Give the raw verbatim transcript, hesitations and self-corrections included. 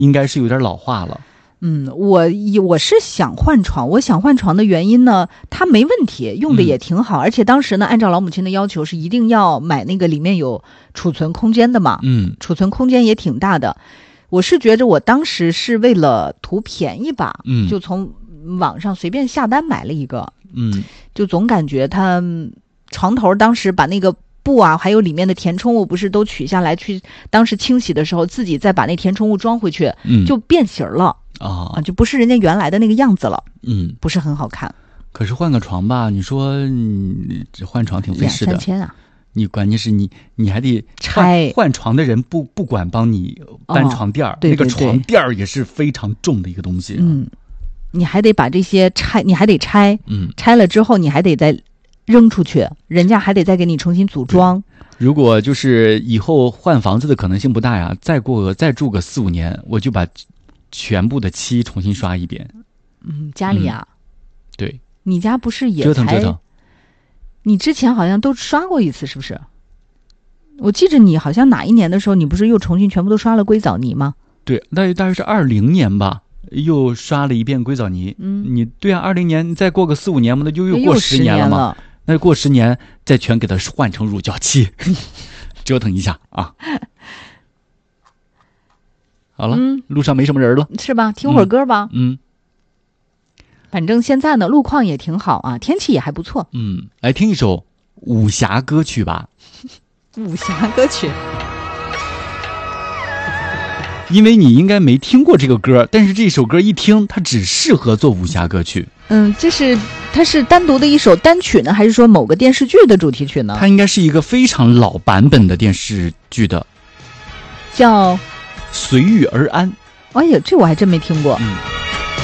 应该是有点老化了。 嗯，我我是想换床，我想换床的原因呢，它没问题，用的也挺好，嗯、而且当时呢，按照老母亲的要求是一定要买那个里面有储存空间的嘛， 嗯， 储存空间也挺大的。我是觉着我当时是为了图便宜吧， 嗯， 就从网上随便下单买了一个， 嗯， 就总感觉它床头当时把那个布啊，还有里面的填充物不是都取下来，去当时清洗的时候自己再把那填充物装回去， 嗯， 就变形了。 啊、 哦，就不是人家原来的那个样子了， 嗯， 不是很好看。 可是换个床吧，你说你这换床挺费事的， 两三千啊！ 你关键是你你还得拆换床的人不不管帮你搬床垫儿、哦， 对对对， 那个床垫儿也是非常重的一个东西、啊。 嗯，你还得把这些拆，你还得拆， 嗯， 拆了之后你还得再扔出去，人家还得再给你重新组装。 如果就是以后换房子的可能性不大呀，再过个再住个四五年，我就把全部的漆重新刷一遍。 嗯，家里啊、 嗯，对， 你家不是也折腾折腾？ 你之前好像都刷过一次，是不是？我记着你好像哪一年的时候，你不是又重新全部都刷了硅藻泥吗？ 对，大约大约是二零年吧，又刷了一遍硅藻泥。 嗯， 你对啊，二零年再过个四五年嘛，那就又过十年了嘛。 了那过十年再全给它换成乳胶漆，折腾一下啊。好了、嗯，路上没什么人了， 是吧？听会儿歌吧。 嗯， 反正现在呢，路况也挺好啊，天气也还不错。 嗯，来听一首武侠歌曲吧。 武侠歌曲， 因为你应该没听过这个歌，但是这首歌一听，它只适合做武侠歌曲。 嗯，这是它是单独的一首单曲呢，还是说某个电视剧的主题曲呢？ 它应该是一个非常老版本的电视剧的， 叫。 随遇而安。 哎呀，这我还真没听过。 嗯。